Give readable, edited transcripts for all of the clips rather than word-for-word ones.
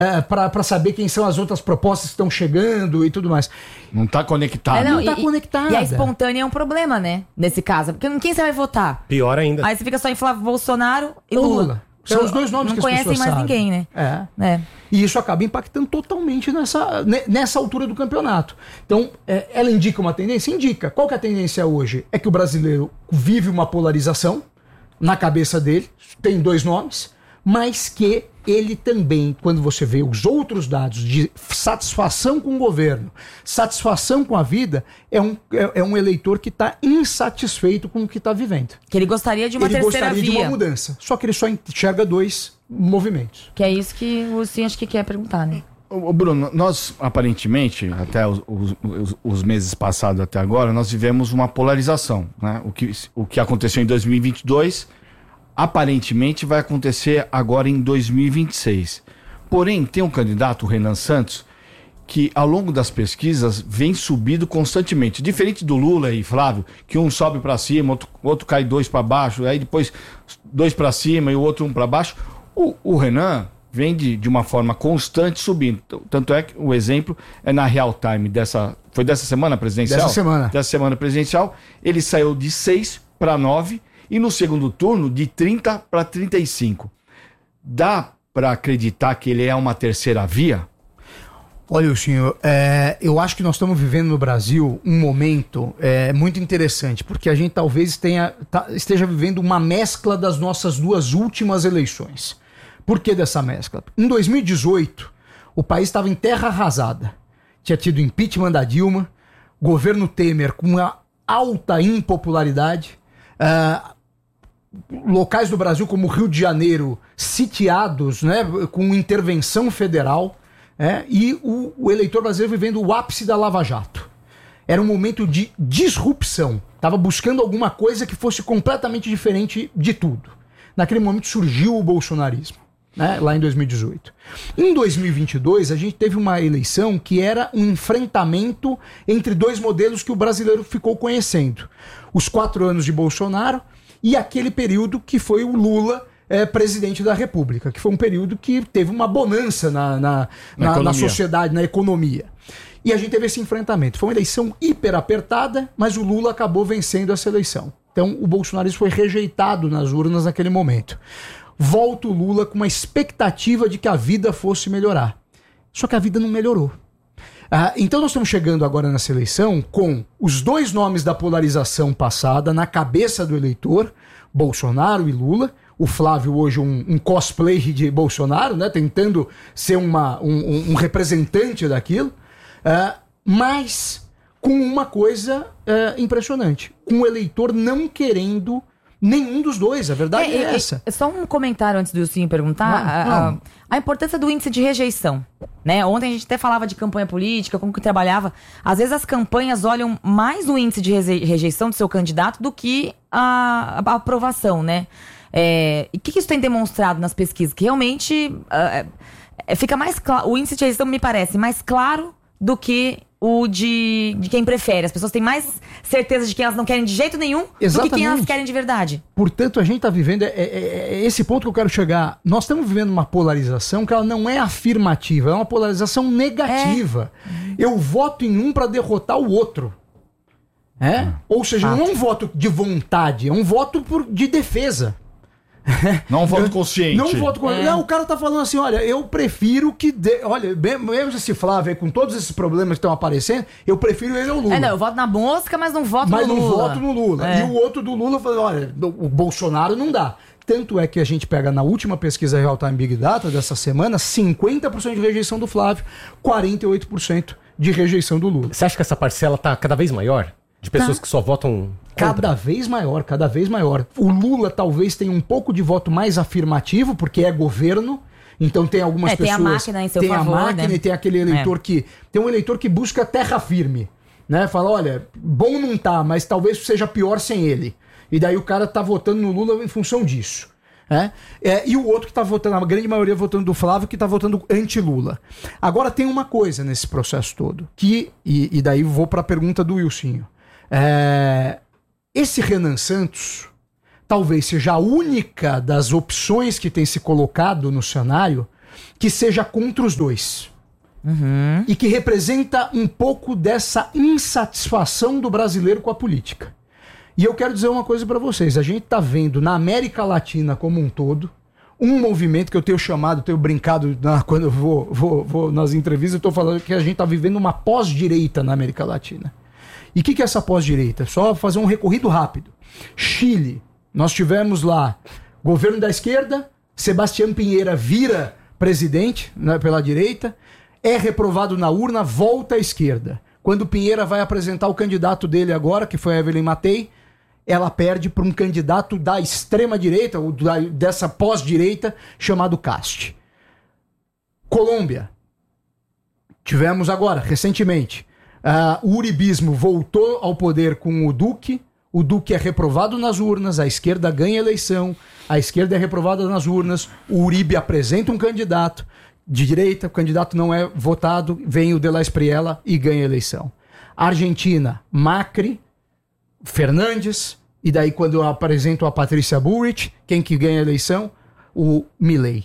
para saber quem são as outras propostas que estão chegando e tudo mais. Não está conectado. Não está conectada. E a espontânea é um problema, né? Nesse caso. Porque quem você vai votar? Pior ainda. Aí você fica só em Flávio Bolsonaro e Ou Lula. São os dois nomes que as pessoas não conhecem mais sabem. ninguém, né? E isso acaba impactando totalmente nessa altura do campeonato. Então, ela indica uma tendência? Indica. Qual que é a tendência hoje? É que o brasileiro vive uma polarização na cabeça dele, tem dois nomes, mas que ele também, quando você vê os outros dados de satisfação com o governo, satisfação com a vida, é um eleitor que está insatisfeito com o que está vivendo. Que ele gostaria de uma terceira via. Ele gostaria de uma mudança, só que ele só enxerga dois movimentos. Que é isso que o Sim acho que quer perguntar, né? Bruno, nós aparentemente, até os meses passados até agora, nós vivemos uma polarização, né? O que aconteceu em 2022... aparentemente vai acontecer agora em 2026. Porém, tem um candidato, o Renan Santos, que ao longo das pesquisas vem subindo constantemente. Diferente do Lula e Flávio, que um sobe para cima, outro cai 2 para baixo, aí depois 2 para cima e o outro 1 para baixo. O Renan vem de uma forma constante subindo. Tanto é que o exemplo é na Real Time foi dessa semana presidencial? Dessa semana presidencial. Ele saiu de 6 para 9 e no segundo turno, de 30 para 35. Dá para acreditar que ele é uma terceira via? Olha, senhor, eu acho que nós estamos vivendo no Brasil um momento muito interessante, porque a gente talvez esteja vivendo uma mescla das nossas duas últimas eleições. Por que dessa mescla? Em 2018, o país estava em terra arrasada. Tinha tido impeachment da Dilma, governo Temer com uma alta impopularidade, locais do Brasil como o Rio de Janeiro sitiados, né, com intervenção federal, e o eleitor brasileiro vivendo o ápice da Lava Jato. Era um momento de disrupção. Estava buscando alguma coisa que fosse completamente diferente de tudo. Naquele momento surgiu o bolsonarismo, né, lá em 2018. Em 2022, a gente teve uma eleição que era um enfrentamento entre dois modelos que o brasileiro ficou conhecendo. Os 4 anos de Bolsonaro e aquele período que foi o Lula presidente da República, que foi um período que teve uma bonança na sociedade, na economia. E a gente teve esse enfrentamento. Foi uma eleição hiper apertada, mas o Lula acabou vencendo essa eleição. Então o bolsonarismo foi rejeitado nas urnas naquele momento. Volta o Lula com uma expectativa de que a vida fosse melhorar. Só que a vida não melhorou. Então nós estamos chegando agora nessa eleição com os dois nomes da polarização passada na cabeça do eleitor, Bolsonaro e Lula. O Flávio hoje um cosplay de Bolsonaro, né, tentando ser um representante daquilo, mas com uma coisa impressionante, com o eleitor não querendo nenhum dos dois, a verdade é essa. Só um comentário antes do Wilson perguntar, a importância do índice de rejeição, né? Ontem a gente até falava de campanha política, como que trabalhava. Às vezes as campanhas olham mais o índice de rejeição do seu candidato do que a aprovação, né? E o que isso tem demonstrado nas pesquisas? Que realmente fica mais claro, o índice de rejeição me parece mais claro do que o de quem prefere. As pessoas têm mais certeza de que elas não querem de jeito nenhum do que quem elas querem de verdade. Portanto, a gente está vivendo, esse ponto que eu quero chegar. Nós estamos vivendo uma polarização que ela não é afirmativa, é uma polarização negativa. Eu voto em um para derrotar o outro. Ou seja, não é um voto de vontade, é um voto de defesa. Não voto consciente. Não, o cara tá falando assim, olha, eu prefiro que... Olha, mesmo esse Flávio aí, com todos esses problemas que estão aparecendo, eu prefiro ele ao Lula. Eu voto na mosca, mas não voto no Lula. Mas não voto no Lula. E o outro do Lula falou, olha, o Bolsonaro não dá. Tanto é que a gente pega na última pesquisa Real Time Big Data dessa semana, 50% de rejeição do Flávio, 48% de rejeição do Lula. Você acha que essa parcela tá cada vez maior? De pessoas que só votam contra? Cada vez maior, cada vez maior. O Lula talvez tenha um pouco de voto mais afirmativo, porque é governo. Então tem algumas pessoas... Tem a máquina em seu favor, tem a máquina, né? E tem aquele eleitor que... Tem um eleitor que busca terra firme, né? Fala, olha, bom não tá, mas talvez seja pior sem ele. E daí o cara tá votando no Lula em função disso. E o outro que tá votando, a grande maioria votando do Flávio, que tá votando anti-Lula. Agora tem uma coisa nesse processo todo, e daí vou pra pergunta do Wilsinho. Esse Renan Santos talvez seja a única das opções que tem se colocado no cenário que seja contra os dois. E que representa um pouco dessa insatisfação do brasileiro com a política. E eu quero dizer uma coisa para vocês. A gente está vendo na América Latina como um todo um movimento que eu tenho chamado, tenho brincado quando eu vou nas entrevistas, eu estou falando que a gente está vivendo uma pós-direita na América Latina. E o que é essa pós-direita? Só fazer um recorrido rápido. Chile, nós tivemos lá governo da esquerda, Sebastián Piñera vira presidente, né, pela direita, é reprovado na urna, volta à esquerda. Quando o Piñera vai apresentar o candidato dele agora, que foi a Evelyn Matei, ela perde para um candidato da extrema-direita, ou dessa pós-direita, chamado Cast. Colômbia. Tivemos agora, recentemente, o uribismo voltou ao poder com o Duque é reprovado nas urnas, a esquerda ganha a eleição, a esquerda é reprovada nas urnas, o Uribe apresenta um candidato de direita, o candidato não é votado, vem o de la Espriella e ganha a eleição. Argentina, Macri, Fernandes, e daí quando apresentam a Patrícia Bullrich, quem que ganha a eleição? O Milei.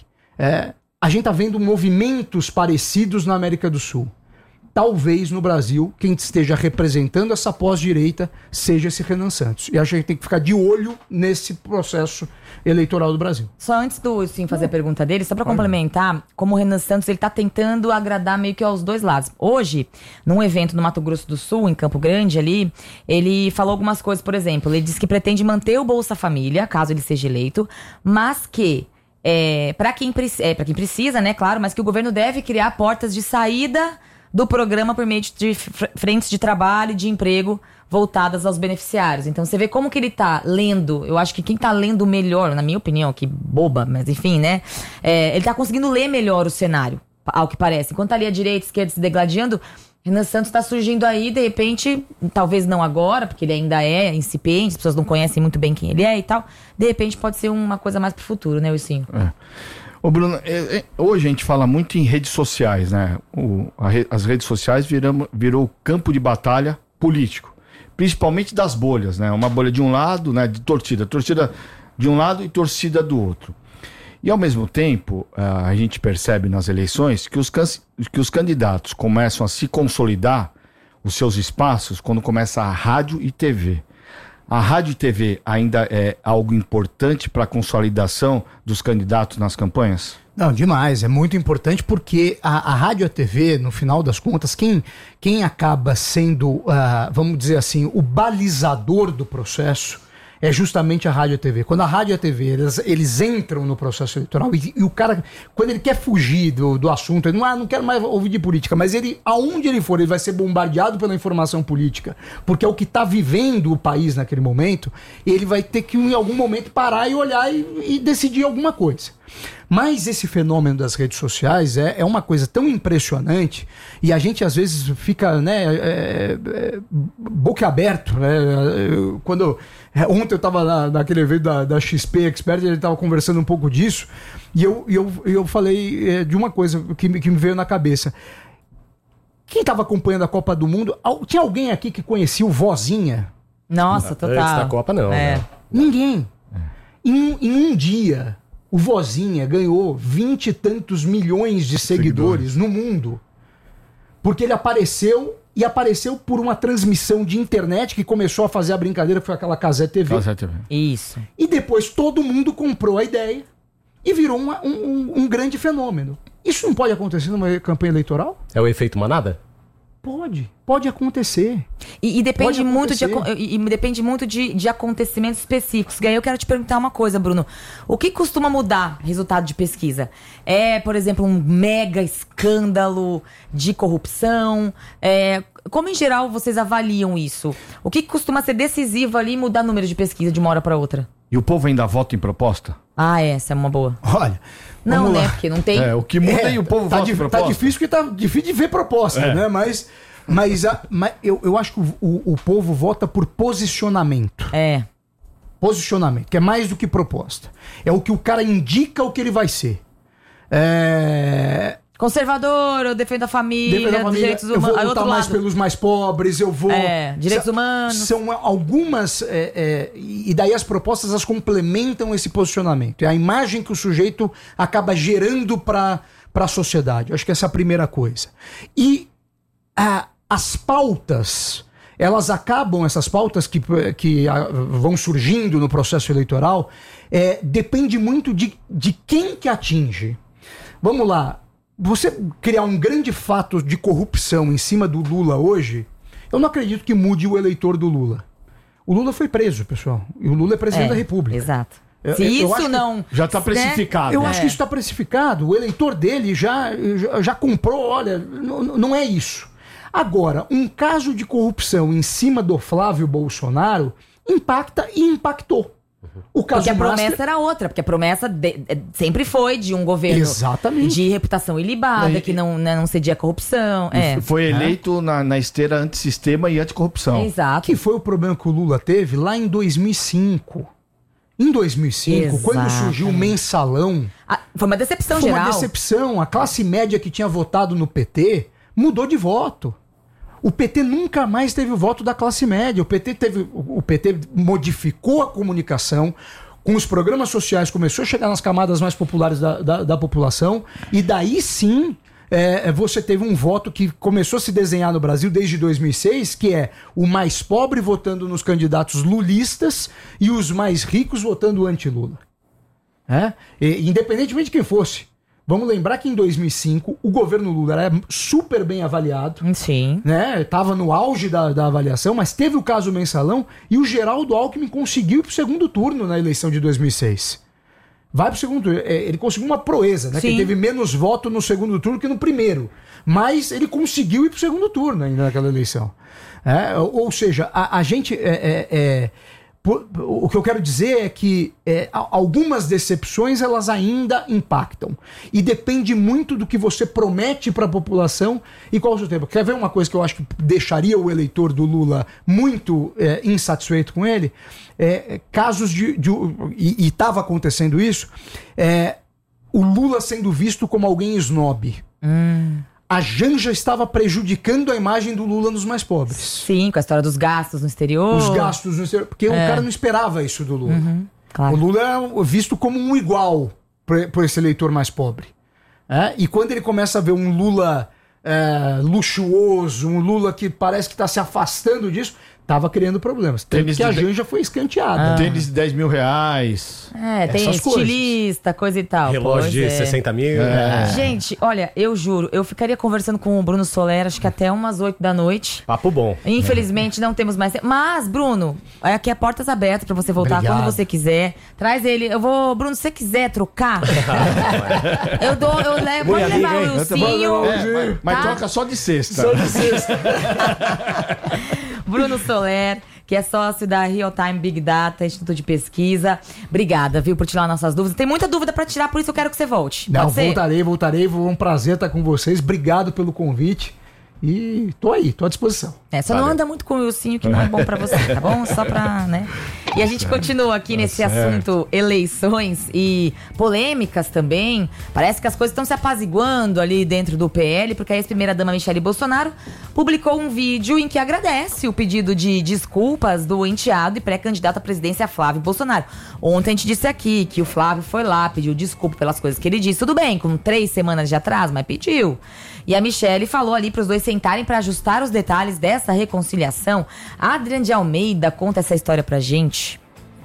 A gente está vendo movimentos parecidos na América do Sul. Talvez no Brasil, quem esteja representando essa pós-direita seja esse Renan Santos. E acho que a gente tem que ficar de olho nesse processo eleitoral do Brasil. Só antes do Sim fazer a pergunta dele, só para complementar, como o Renan Santos ele tá tentando agradar meio que aos dois lados. Hoje, num evento no Mato Grosso do Sul, em Campo Grande ali, ele falou algumas coisas, por exemplo, ele disse que pretende manter o Bolsa Família, caso ele seja eleito, mas que para quem precisa, né, claro, mas que o governo deve criar portas de saída do programa por meio de frentes de trabalho e de emprego voltadas aos beneficiários. Então você vê como que ele tá lendo. Eu acho que quem tá lendo melhor, na minha opinião, que boba, mas enfim, né? Ele tá conseguindo ler melhor o cenário, ao que parece. Enquanto ali a direita e a esquerda se degladiando, Renan Santos tá surgindo aí, de repente, talvez não agora, porque ele ainda é incipiente, as pessoas não conhecem muito bem quem ele é e tal. De repente pode ser uma coisa mais pro futuro, né, Wilson? Ô Bruno, hoje a gente fala muito em redes sociais, né? As redes sociais virou campo de batalha político, principalmente das bolhas, né? Uma bolha de um lado, né? De torcida de um lado e torcida do outro. E ao mesmo tempo, a gente percebe nas eleições que os candidatos começam a se consolidar os seus espaços quando começa a rádio e TV. A rádio e TV ainda é algo importante para a consolidação dos candidatos nas campanhas? Não, demais. É muito importante porque a rádio e a TV, no final das contas, quem acaba sendo, vamos dizer assim, o balizador do processo é justamente a rádio e a TV. Quando a rádio e a TV, eles entram no processo eleitoral e o cara, quando ele quer fugir do assunto, ele não quero mais ouvir de política, mas aonde ele for, ele vai ser bombardeado pela informação política, porque é o que está vivendo o país naquele momento, ele vai ter que em algum momento parar e olhar e decidir alguma coisa. Mas esse fenômeno das redes sociais é uma coisa tão impressionante e a gente às vezes fica, né, boca aberto, né? Ontem eu estava naquele evento da XP Expert, a gente estava conversando um pouco disso e eu falei de uma coisa que me veio na cabeça. Quem estava acompanhando a Copa do Mundo, tinha alguém aqui que conhecia o Vozinha? Nossa, total. Antes da Copa não. Né? Ninguém. Em um dia... O Vozinha ganhou 20 e tantos milhões de seguidores no mundo. Porque ele apareceu por uma transmissão de internet que começou a fazer a brincadeira, que foi aquela Cazé TV. Isso. E depois todo mundo comprou a ideia e virou um grande fenômeno. Isso não pode acontecer numa campanha eleitoral? É o efeito manada? Pode acontecer. E depende muito depende muito de acontecimentos específicos. E aí eu quero te perguntar uma coisa, Bruno. O que costuma mudar resultado de pesquisa? Por exemplo, um mega escândalo de corrupção? Como em geral vocês avaliam isso? O que costuma ser decisivo ali e mudar o número de pesquisa de uma hora para outra? E o povo ainda vota em proposta? Essa é uma boa. Olha... Não, né? Porque não tem... O que muda e o povo vota em proposta. Tá difícil porque tá difícil de ver proposta, né? Mas eu acho que o povo vota por posicionamento. Posicionamento, que é mais do que proposta. É o que o cara indica o que ele vai ser. Conservador, eu defendo a família, direitos eu humanos. vou lutar mais pelos mais pobres, eu vou... direitos humanos. São algumas... e daí as propostas, elas complementam esse posicionamento. É a imagem que o sujeito acaba gerando para a sociedade. Eu acho que essa é a primeira coisa. E as pautas... essas pautas que vão surgindo no processo eleitoral, depende muito de quem que atinge. Vamos lá. Você criar um grande fato de corrupção em cima do Lula hoje, eu não acredito que mude o eleitor do Lula. O Lula foi preso, pessoal. E o Lula é presidente da República. Exato. Se isso não... Já está precificado. Eu acho que isso está precificado. O eleitor dele já comprou, olha, não é isso. Agora, um caso de corrupção em cima do Flávio Bolsonaro impacta e impactou. Porque a promessa era outra, porque a promessa sempre foi de um governo de reputação ilibada, que não cedia a corrupção. Foi eleito na esteira antissistema e anticorrupção. Exato. Que foi o problema que o Lula teve lá em 2005. Em 2005, quando surgiu o mensalão... Foi uma decepção geral. Foi uma decepção. A classe média que tinha votado no PT mudou de voto. O PT nunca mais teve o voto da classe média. O PT modificou a comunicação, com os programas sociais começou a chegar nas camadas mais populares da população, e daí sim você teve um voto que começou a se desenhar no Brasil desde 2006, que é o mais pobre votando nos candidatos lulistas e os mais ricos votando anti-Lula. Independentemente de quem fosse. Vamos lembrar que em 2005 o governo Lula era super bem avaliado. Sim. Estava no auge da avaliação, mas teve o caso mensalão e o Geraldo Alckmin conseguiu ir para o segundo turno na eleição de 2006. Vai para o segundo turno. Ele conseguiu uma proeza, né? Que ele teve menos voto no segundo turno que no primeiro. Mas ele conseguiu ir para o segundo turno ainda naquela eleição. Ou seja, a gente... O que eu quero dizer é que algumas decepções elas ainda impactam. E depende muito do que você promete para a população e qual é o seu tempo. Quer ver uma coisa que eu acho que deixaria o eleitor do Lula muito insatisfeito com ele? Casos e estava acontecendo isso, o Lula sendo visto como alguém snob. A Janja estava prejudicando a imagem do Lula nos mais pobres. Sim, com a história dos gastos no exterior. Os gastos no exterior. Porque o cara não esperava isso do Lula. Claro. O Lula é visto como um igual por esse eleitor mais pobre. E quando ele começa a ver um Lula luxuoso, um Lula que parece que está se afastando disso, estava criando problemas. Tanto que a Janja foi escanteada. Tênis de 10 mil reais. Tem estilista, coisa e tal. Relógio de 60 mil. Gente, olha, eu juro, eu ficaria conversando com o Bruno Soler, acho que até umas 8 da noite. Papo bom. Infelizmente não temos mais tempo. Mas, Bruno, aqui é portas abertas para você voltar quando você quiser. Traz ele. Bruno, se você quiser trocar, eu levo. Pode levar o Wilsinho. Mas troca só de sexta. Bruno Soler, que é sócio da Real Time Big Data, Instituto de Pesquisa. Obrigada, viu, por tirar nossas dúvidas. Tem muita dúvida pra tirar, por isso eu quero que você volte. Não, voltarei. Foi um prazer estar com vocês. Obrigado pelo convite. E tô à disposição. Só não anda muito com o Wilsinho, que não é bom pra você, tá bom? Só pra, E a gente continua aqui nesse assunto eleições e polêmicas também. Parece que as coisas estão se apaziguando ali dentro do PL, porque a ex-primeira-dama Michele Bolsonaro publicou um vídeo em que agradece o pedido de desculpas do enteado e pré-candidato à presidência Flávio Bolsonaro. Ontem a gente disse aqui que o Flávio foi lá, pediu desculpa pelas coisas que ele disse. Tudo bem, com 3 semanas de atraso, mas pediu. E a Michele falou ali para os dois sentarem para ajustar os detalhes dessa reconciliação. A Adriane de Almeida conta essa história pra gente.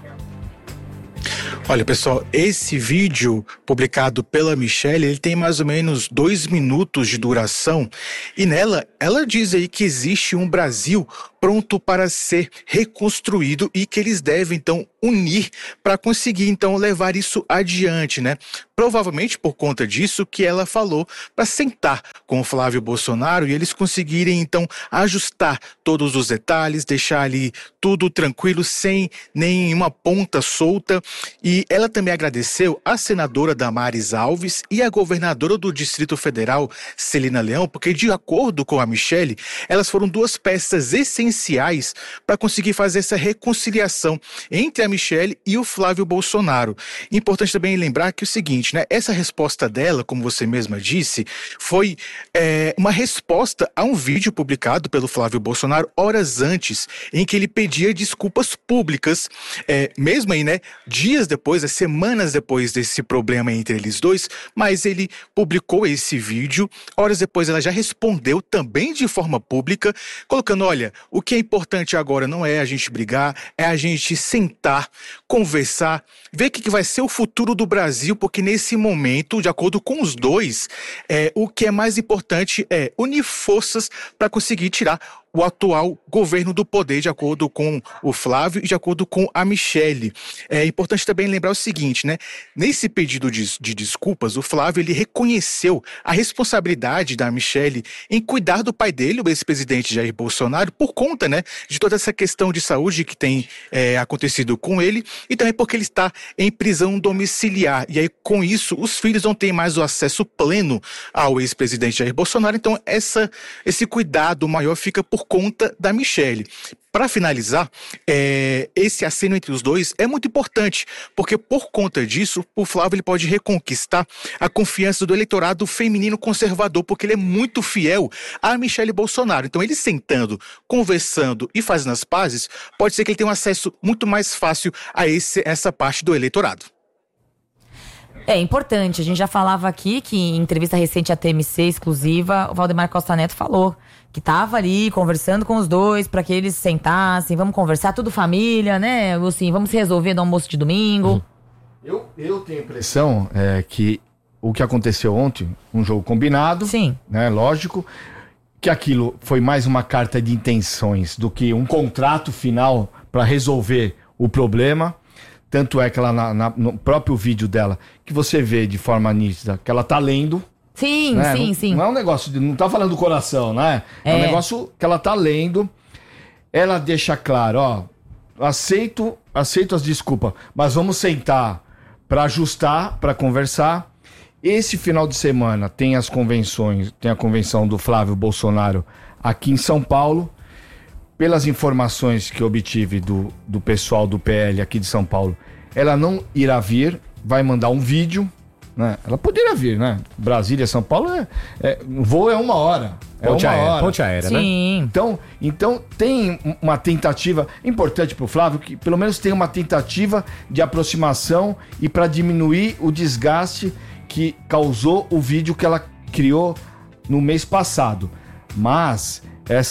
Olha, pessoal, esse vídeo publicado pela Michele, ele tem mais ou menos 2 minutos de duração e nela ela diz aí que existe um Brasil pronto para ser reconstruído e que eles devem, então, unir para conseguir, então, levar isso adiante, né? Provavelmente por conta disso que ela falou para sentar com o Flávio Bolsonaro e eles conseguirem, então, ajustar todos os detalhes, deixar ali tudo tranquilo, sem nenhuma ponta solta. E E ela também agradeceu a senadora Damares Alves e a governadora do Distrito Federal, Celina Leão, porque, de acordo com a Michelle, elas foram duas peças essenciais para conseguir fazer essa reconciliação entre a Michelle e o Flávio Bolsonaro. Importante também lembrar que é o seguinte, né? Essa resposta dela, como você mesma disse, foi uma resposta a um vídeo publicado pelo Flávio Bolsonaro horas antes, em que ele pedia desculpas públicas, mesmo aí, né, dias depois, semanas depois desse problema entre eles dois, mas ele publicou esse vídeo. Horas depois ela já respondeu também de forma pública, colocando, olha, o que é importante agora não é a gente brigar, é a gente sentar, conversar, ver o que vai ser o futuro do Brasil, porque nesse momento, de acordo com os dois, o que é mais importante é unir forças para conseguir tirar o atual governo do poder, de acordo com o Flávio e de acordo com a Michelle. É importante também lembrar o seguinte, né? Nesse pedido de desculpas, o Flávio ele reconheceu a responsabilidade da Michelle em cuidar do pai dele, o ex-presidente Jair Bolsonaro, por conta, né, de toda essa questão de saúde que tem acontecido com ele, e também porque ele está em prisão domiciliar. E aí, com isso, os filhos não têm mais o acesso pleno ao ex-presidente Jair Bolsonaro. Então, esse cuidado maior fica por conta da Michelle. Para finalizar, esse aceno entre os dois é muito importante, porque por conta disso, o Flávio ele pode reconquistar a confiança do eleitorado feminino conservador, porque ele é muito fiel a Michelle Bolsonaro. Então, ele sentando, conversando e fazendo as pazes, pode ser que ele tenha um acesso muito mais fácil a essa parte do eleitorado. É importante, a gente já falava aqui que em entrevista recente à TMC exclusiva, o Valdemar Costa Neto falou que estava ali conversando com os dois para que eles sentassem, vamos conversar, tudo família, né? Assim, vamos se resolver no almoço de domingo. Eu tenho a impressão que o que aconteceu ontem, um jogo combinado, sim, né? Lógico, que aquilo foi mais uma carta de intenções do que um contrato final para resolver o problema. Tanto é que ela no próprio vídeo dela, que você vê de forma nítida, que ela tá lendo. Sim, né? sim. Não é um negócio, não tá falando do coração, né? É um negócio que ela tá lendo. Ela deixa claro, ó, aceito as desculpas, mas vamos sentar para ajustar, para conversar. Esse final de semana tem as convenções, tem a convenção do Flávio Bolsonaro aqui em São Paulo. Pelas informações que eu obtive do pessoal do PL aqui de São Paulo, ela não irá vir, vai mandar um vídeo, né? Ela poderia vir, né? Brasília, São Paulo, o voo é 1 hora. Ponte aérea, sim, né? Então tem uma tentativa importante para o Flávio, que pelo menos tem uma tentativa de aproximação e para diminuir o desgaste que causou o vídeo que ela criou no mês passado. Mas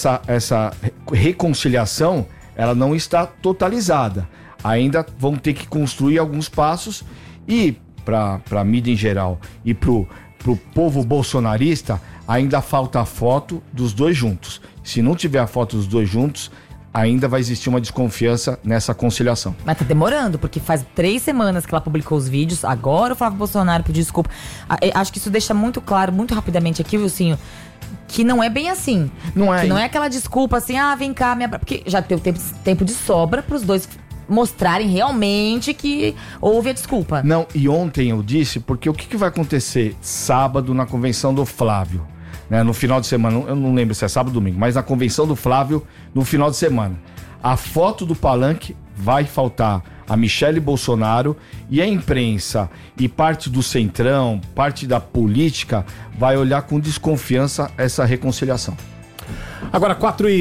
essa reconciliação, ela não está totalizada. Ainda vão ter que construir alguns passos e para a mídia em geral e pro povo bolsonarista, ainda falta a foto dos dois juntos. Se não tiver a foto dos dois juntos, ainda vai existir uma desconfiança nessa conciliação. Mas tá demorando, porque faz 3 semanas que ela publicou os vídeos, agora o Flávio Bolsonaro pediu desculpa. Acho que isso deixa muito claro, muito rapidamente aqui, Wilsinho, que não é bem assim. Não é. Que não é aquela desculpa assim, vem cá, porque já teve tempo de sobra pros dois mostrarem realmente que houve a desculpa. Não, e ontem eu disse, porque o que vai acontecer sábado na convenção do Flávio, né, no final de semana, eu não lembro se é sábado ou domingo, mas na convenção do Flávio, no final de semana, a foto do palanque vai faltar a Michelle Bolsonaro, e a imprensa e parte do centrão, parte da política, vai olhar com desconfiança essa reconciliação. Agora,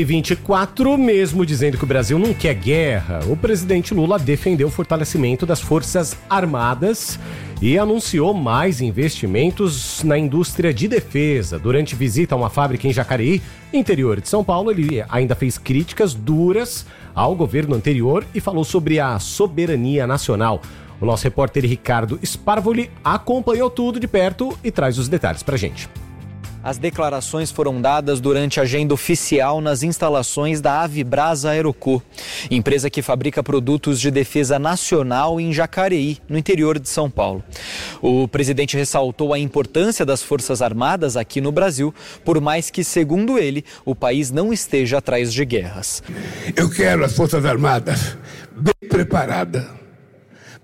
4h24, mesmo dizendo que o Brasil não quer guerra, o presidente Lula defendeu o fortalecimento das Forças Armadas e anunciou mais investimentos na indústria de defesa. Durante visita a uma fábrica em Jacareí, interior de São Paulo, ele ainda fez críticas duras ao governo anterior e falou sobre a soberania nacional. O nosso repórter Ricardo Sparvoli acompanhou tudo de perto e traz os detalhes pra gente. As declarações foram dadas durante a agenda oficial nas instalações da Avibrasa Aeroco, empresa que fabrica produtos de defesa nacional em Jacareí, no interior de São Paulo. O presidente ressaltou a importância das Forças Armadas aqui no Brasil, por mais que, segundo ele, o país não esteja atrás de guerras. Eu quero as Forças Armadas bem preparadas,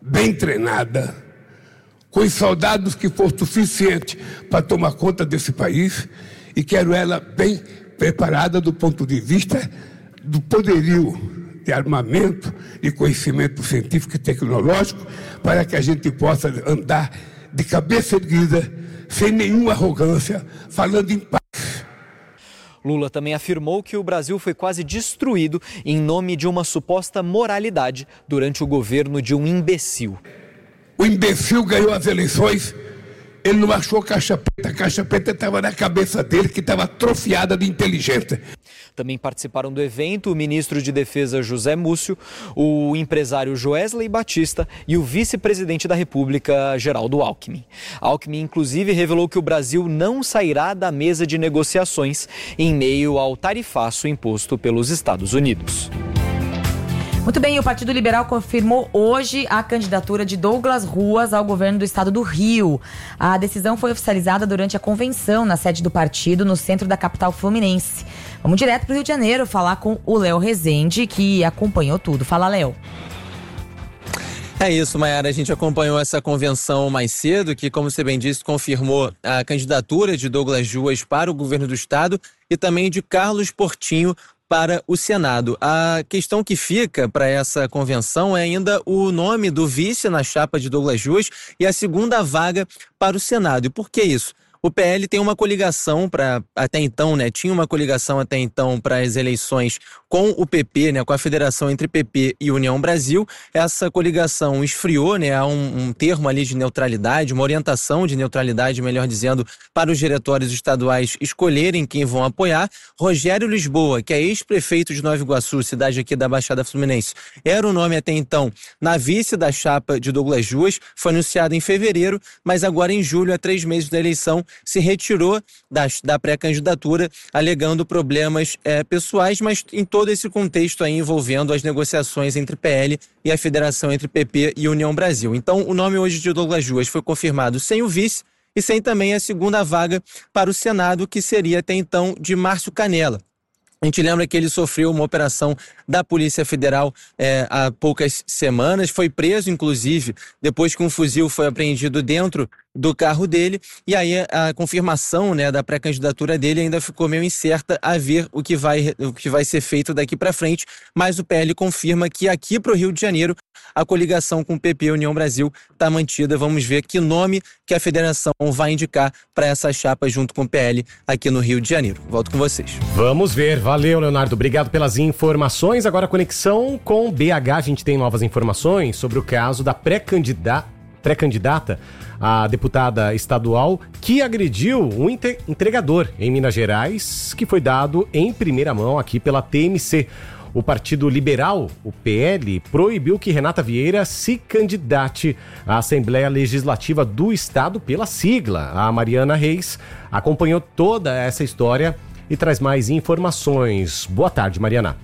bem treinada, com os soldados que for suficiente para tomar conta desse país, e quero ela bem preparada do ponto de vista do poderio de armamento e conhecimento científico e tecnológico, para que a gente possa andar de cabeça erguida, sem nenhuma arrogância, falando em paz. Lula também afirmou que o Brasil foi quase destruído em nome de uma suposta moralidade durante o governo de um imbecil. O imbecil ganhou as eleições, ele não achou caixa preta. A caixa preta estava na cabeça dele, que estava atrofiada de inteligência. Também participaram do evento o ministro de Defesa José Múcio, o empresário Joesley Batista e o vice-presidente da República, Geraldo Alckmin. Alckmin, inclusive, revelou que o Brasil não sairá da mesa de negociações em meio ao tarifaço imposto pelos Estados Unidos. Muito bem, o Partido Liberal confirmou hoje a candidatura de Douglas Ruas ao governo do estado do Rio. A decisão foi oficializada durante a convenção na sede do partido, no centro da capital fluminense. Vamos direto para o Rio de Janeiro falar com o Léo Rezende, que acompanhou tudo. Fala, Léo. É isso, Mayara. A gente acompanhou essa convenção mais cedo, que, como você bem disse, confirmou a candidatura de Douglas Ruas para o governo do estado e também de Carlos Portinho para o Senado. A questão que fica para essa convenção é ainda o nome do vice na chapa de Douglas Ruas e a segunda vaga para o Senado. E por que isso? O PL tem uma coligação até então, né? Tinha uma coligação até então para as eleições com o PP, né? Com a federação entre PP e União Brasil. Essa coligação esfriou, né? Há um termo ali de neutralidade, uma orientação de neutralidade, melhor dizendo, para os diretórios estaduais escolherem quem vão apoiar. Rogério Lisboa, que é ex-prefeito de Nova Iguaçu, cidade aqui da Baixada Fluminense, era o nome até então na vice da chapa de Douglas Ruas, foi anunciado em fevereiro, mas agora em julho, a 3 meses da eleição, se retirou da pré-candidatura, alegando problemas pessoais, mas em todo esse contexto aí envolvendo as negociações entre PL e a federação entre PP e União Brasil. Então, o nome hoje de Douglas Ruas foi confirmado sem o vice e sem também a segunda vaga para o Senado, que seria até então de Márcio Canella. A gente lembra que ele sofreu uma operação da Polícia Federal há poucas semanas, foi preso, inclusive, depois que um fuzil foi apreendido dentro do carro dele, e aí a confirmação, né, da pré-candidatura dele ainda ficou meio incerta, a ver o que vai ser feito daqui para frente, mas o PL confirma que aqui para o Rio de Janeiro a coligação com o PP e União Brasil está mantida. Vamos ver que nome que a federação vai indicar para essa chapa junto com o PL aqui no Rio de Janeiro. Volto com vocês. Vamos ver. Valeu, Leonardo. Obrigado pelas informações. Agora, conexão com BH. A gente tem novas informações sobre o caso da pré-candidata a deputada estadual que agrediu um entregador em Minas Gerais, que foi dado em primeira mão aqui pela TMC. O Partido Liberal, o PL, proibiu que Renata Vieira se candidate à Assembleia Legislativa do Estado pela sigla. A Mariana Reis acompanhou toda essa história e traz mais informações. Boa tarde, Mariana.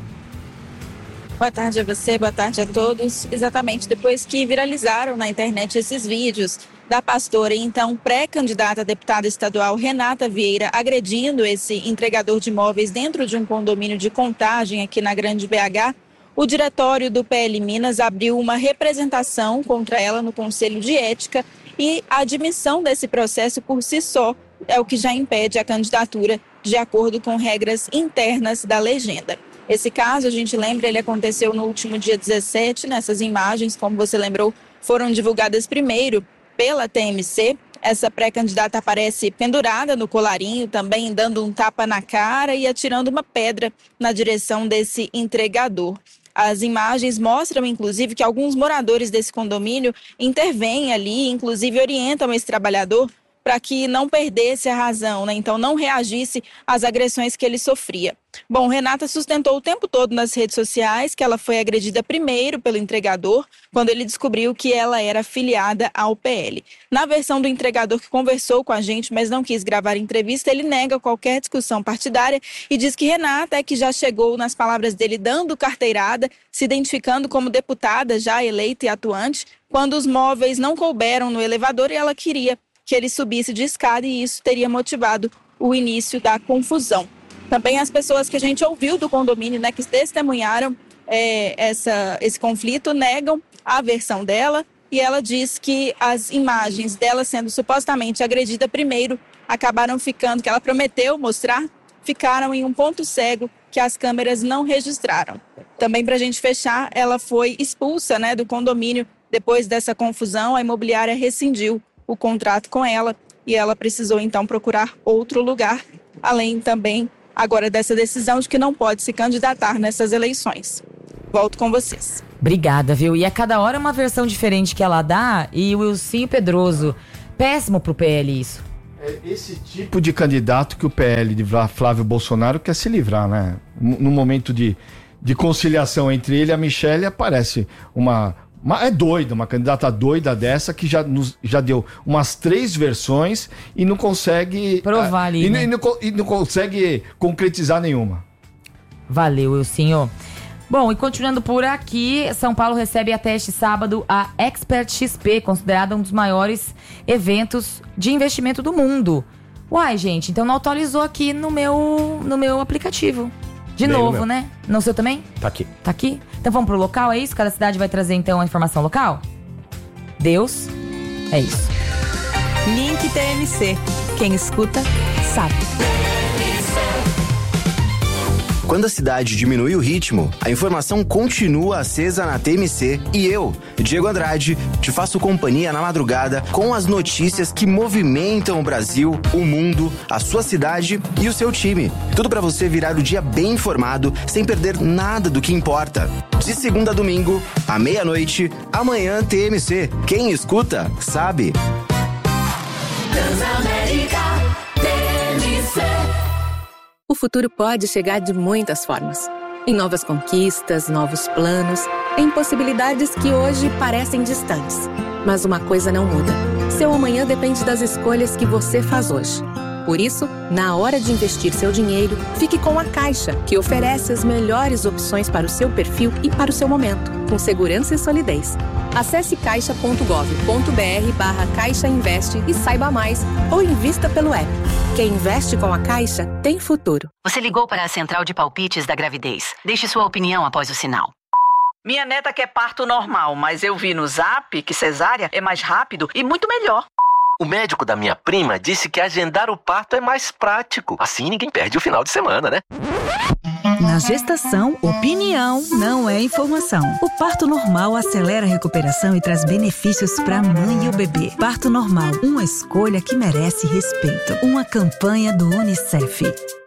Boa tarde a você, boa tarde a todos. Exatamente depois que viralizaram na internet esses vídeos da pastora e então pré-candidata a deputada estadual Renata Vieira agredindo esse entregador de imóveis dentro de um condomínio de Contagem aqui na Grande BH, o diretório do PL Minas abriu uma representação contra ela no Conselho de Ética e a admissão desse processo por si só é o que já impede a candidatura de acordo com regras internas da legenda. Esse caso, a gente lembra, ele aconteceu no último dia 17, nessas imagens, como você lembrou, foram divulgadas primeiro pela TMC. Essa pré-candidata aparece pendurada no colarinho, também dando um tapa na cara e atirando uma pedra na direção desse entregador. As imagens mostram, inclusive, que alguns moradores desse condomínio intervêm ali, inclusive orientam esse trabalhador para que não perdesse a razão, né? Então não reagisse às agressões que ele sofria. Bom, Renata sustentou o tempo todo nas redes sociais que ela foi agredida primeiro pelo entregador, quando ele descobriu que ela era filiada ao PL. Na versão do entregador que conversou com a gente, mas não quis gravar a entrevista, ele nega qualquer discussão partidária e diz que Renata é que já chegou, nas palavras dele, dando carteirada, se identificando como deputada já eleita e atuante, quando os móveis não couberam no elevador e ela queria que ele subisse de escada e isso teria motivado o início da confusão. Também as pessoas que a gente ouviu do condomínio, né, que testemunharam esse conflito, negam a versão dela, e ela diz que as imagens dela sendo supostamente agredida primeiro acabaram ficando, que ela prometeu mostrar, ficaram em um ponto cego que as câmeras não registraram. Também, para a gente fechar, ela foi expulsa, né, do condomínio depois dessa confusão. A imobiliária rescindiu o contrato com ela e ela precisou então procurar outro lugar, além também agora dessa decisão de que não pode se candidatar nessas eleições. Volto com vocês. Obrigada, viu? E a cada hora é uma versão diferente que ela dá, e o Wilsinho Pedroso, péssimo pro PL isso. É esse tipo de candidato que o PL de Flávio Bolsonaro quer se livrar, né? No momento de conciliação entre ele e a Michelle, aparece uma candidata doida dessa que já deu umas 3 versões e não consegue provar ali, né? e não consegue concretizar nenhuma. Valeu, Wilsinho. Bom, e continuando por aqui, São Paulo recebe até este sábado a Expert XP, considerada um dos maiores eventos de investimento do mundo. Uai, gente, então não atualizou aqui no meu aplicativo. De Nem novo, né? No seu também? Tá aqui. Tá aqui? Então vamos pro local, é isso? Cada cidade vai trazer então a informação local? Deus, é isso. Link TMC. Quem escuta, sabe. Quando a cidade diminui o ritmo, a informação continua acesa na TMC e eu, Diego Andrade, te faço companhia na madrugada com as notícias que movimentam o Brasil, o mundo, a sua cidade e o seu time. Tudo para você virar o dia bem informado, sem perder nada do que importa. De segunda a domingo, à meia-noite, amanhã TMC. Quem escuta, sabe. Transamérica TMC. O futuro pode chegar de muitas formas. Em novas conquistas, novos planos, em possibilidades que hoje parecem distantes. Mas uma coisa não muda. Seu amanhã depende das escolhas que você faz hoje. Por isso, na hora de investir seu dinheiro, fique com a Caixa, que oferece as melhores opções para o seu perfil e para o seu momento, com segurança e solidez. Acesse caixa.gov.br/Caixa Investe e saiba mais, ou invista pelo app. Quem investe com a Caixa tem futuro. Você ligou para a central de palpites da gravidez. Deixe sua opinião após o sinal. Minha neta quer parto normal, mas eu vi no Zap que cesárea é mais rápido e muito melhor. O médico da minha prima disse que agendar o parto é mais prático. Assim ninguém perde o final de semana, né? Na gestação, opinião não é informação. O parto normal acelera a recuperação e traz benefícios para a mãe e o bebê. Parto normal, uma escolha que merece respeito. Uma campanha do UNICEF.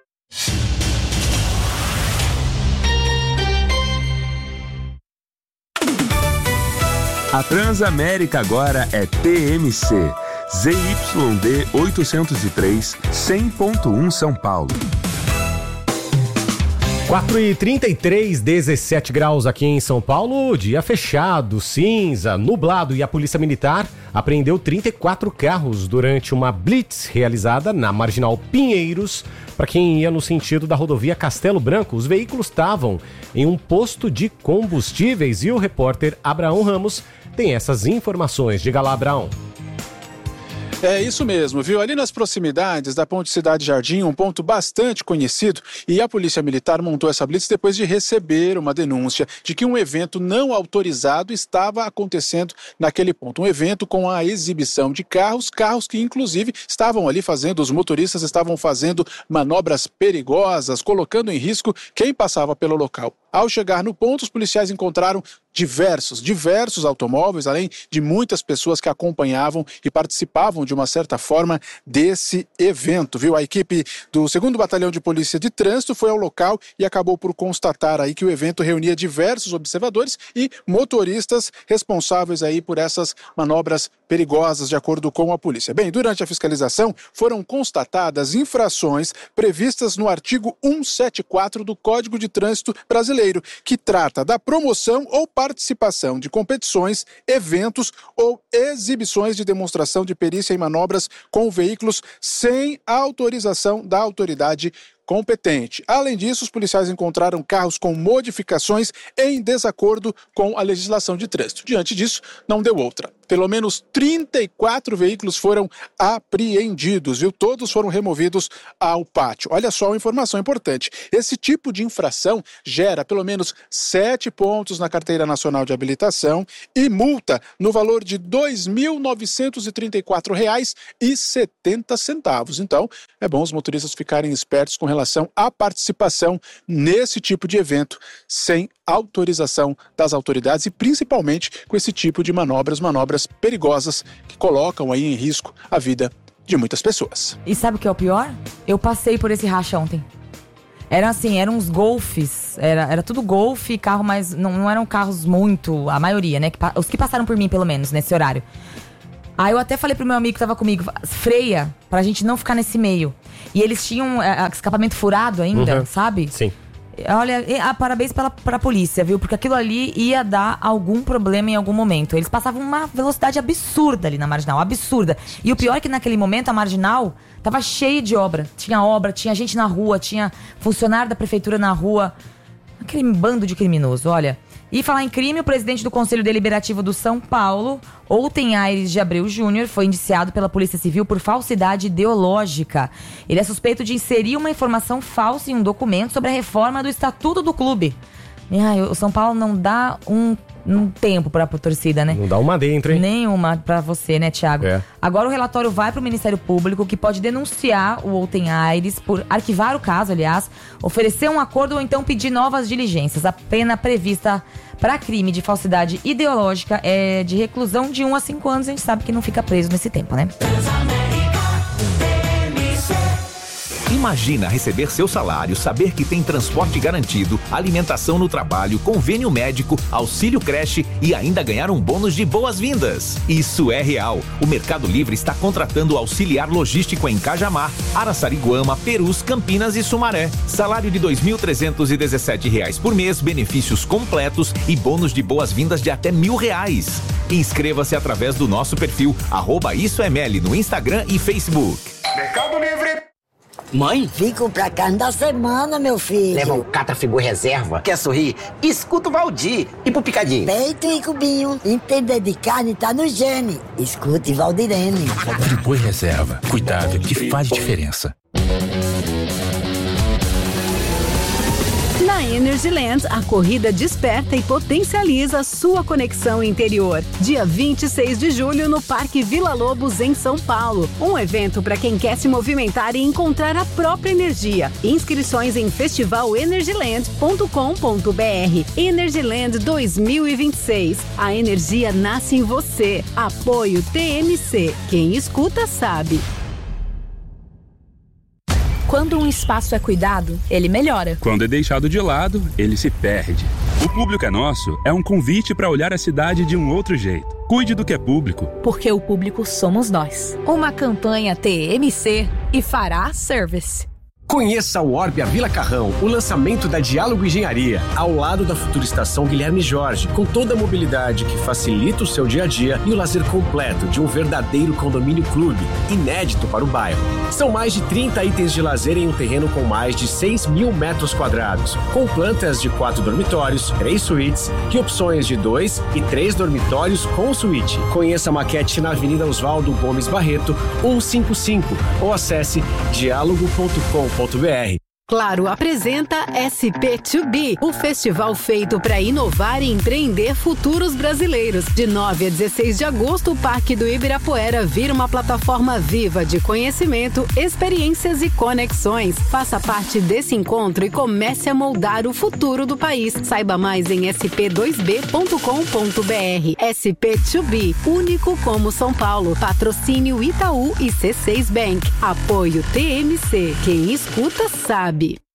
A Transamérica agora é TMC. ZYD 803, 100.1 São Paulo. 4h33, 17 graus aqui em São Paulo, dia fechado, cinza, nublado, e a Polícia Militar apreendeu 34 carros durante uma blitz realizada na Marginal Pinheiros. Para quem ia no sentido da rodovia Castelo Branco, os veículos estavam em um posto de combustíveis e o repórter Abraão Ramos tem essas informações. Diga lá, Abraão. É isso mesmo, viu? Ali nas proximidades da Ponte Cidade Jardim, um ponto bastante conhecido, e a Polícia Militar montou essa blitz depois de receber uma denúncia de que um evento não autorizado estava acontecendo naquele ponto. Um evento com a exibição de carros que inclusive estavam ali os motoristas estavam fazendo manobras perigosas, colocando em risco quem passava pelo local. Ao chegar no ponto, os policiais encontraram diversos automóveis, além de muitas pessoas que acompanhavam e participavam de uma certa forma desse evento, viu? A equipe do 2º Batalhão de Polícia de Trânsito foi ao local e acabou por constatar aí que o evento reunia diversos observadores e motoristas responsáveis aí por essas manobras perigosas, de acordo com a polícia. Bem, durante a fiscalização foram constatadas infrações previstas no artigo 174 do Código de Trânsito Brasileiro, que trata da promoção ou participação de competições, eventos ou exibições de demonstração de perícia em manobras com veículos sem autorização da autoridade competente. Além disso, os policiais encontraram carros com modificações em desacordo com a legislação de trânsito. Diante disso, não deu outra. Pelo menos 34 veículos foram apreendidos, viu? Todos foram removidos ao pátio. Olha só uma informação importante. Esse tipo de infração gera pelo menos 7 pontos na Carteira Nacional de Habilitação e multa no valor de R$ 2.934,70. Então, é bom os motoristas ficarem espertos com relação à participação nesse tipo de evento sem autorização das autoridades e principalmente com esse tipo de manobras perigosas que colocam aí em risco a vida de muitas pessoas. E sabe o que é o pior? Eu passei por esse racha ontem. Eram uns golfes, era tudo golfe, carro, mas não eram carros muito, a maioria, né? Os que passaram por mim, pelo menos, nesse horário. Aí eu até falei pro meu amigo que tava comigo, freia, pra gente não ficar nesse meio. E eles tinham escapamento furado ainda, sabe? Sim. Olha, parabéns pra polícia, viu? Porque aquilo ali ia dar algum problema em algum momento. Eles passavam uma velocidade absurda ali na Marginal, absurda. E o pior é que naquele momento a Marginal tava cheia de obra, tinha gente na rua, tinha funcionário da prefeitura na rua. Aquele bando de criminoso, olha. E falar em crime, o presidente do Conselho Deliberativo do São Paulo, Olten Aires de Abreu Júnior, foi indiciado pela Polícia Civil por falsidade ideológica. Ele é suspeito de inserir uma informação falsa em um documento sobre a reforma do Estatuto do Clube. O São Paulo não dá um tempo pra torcida, né? Não dá uma dentro, hein? Nenhuma pra você, né, Thiago? É. Agora o relatório vai pro Ministério Público, que pode denunciar o Olten Aires por arquivar o caso, aliás, oferecer um acordo ou então pedir novas diligências. A pena prevista para crime de falsidade ideológica é de reclusão de 1 a 5 anos. A gente sabe que não fica preso nesse tempo, né? Imagina receber seu salário, saber que tem transporte garantido, alimentação no trabalho, convênio médico, auxílio creche e ainda ganhar um bônus de boas-vindas. Isso é real. O Mercado Livre está contratando auxiliar logístico em Cajamar, Araçariguama, Perus, Campinas e Sumaré. Salário de R$ 2.317 por mês, benefícios completos e bônus de boas-vindas de até R$1.000. Inscreva-se através do nosso perfil @IsoML no Instagram e Facebook. Mercado Livre. Mãe? Vim comprar carne da semana, meu filho. Leva um Catafigu reserva. Quer sorrir? Escuta o Valdir. E pro picadinho? Peito e cubinho. Entender de carne tá no gene. Escute Valdirene. Friboi reserva. Cuidado que faz diferença. Na Energyland, a corrida desperta e potencializa sua conexão interior. Dia 26 de julho no Parque Vila Lobos, em São Paulo. Um evento para quem quer se movimentar e encontrar a própria energia. Inscrições em festivalenergyland.com.br. Energyland 2026. A energia nasce em você. Apoio TMC. Quem escuta sabe. Quando um espaço é cuidado, ele melhora. Quando é deixado de lado, ele se perde. O Público é Nosso é um convite para olhar a cidade de um outro jeito. Cuide do que é público. Porque o público somos nós. Uma campanha TMC e Fará Service. Conheça o Orbia Vila Carrão, o lançamento da Diálogo Engenharia, ao lado da futura estação Guilherme Jorge, com toda a mobilidade que facilita o seu dia a dia e o lazer completo de um verdadeiro condomínio clube, inédito para o bairro. São mais de 30 itens de lazer em um terreno com mais de 6.000 metros quadrados, com plantas de 4 dormitórios, 3 suítes e opções de 2 e 3 dormitórios com suíte. Conheça a maquete na Avenida Oswaldo Gomes Barreto, 155, ou acesse diálogo.com.br. Claro apresenta SP2B, o festival feito para inovar e empreender futuros brasileiros. De 9 a 16 de agosto, o Parque do Ibirapuera vira uma plataforma viva de conhecimento, experiências e conexões. Faça parte desse encontro e comece a moldar o futuro do país. Saiba mais em sp2b.com.br. SP2B, único como São Paulo. Patrocínio Itaú e C6 Bank. Apoio TMC. Quem escuta sabe.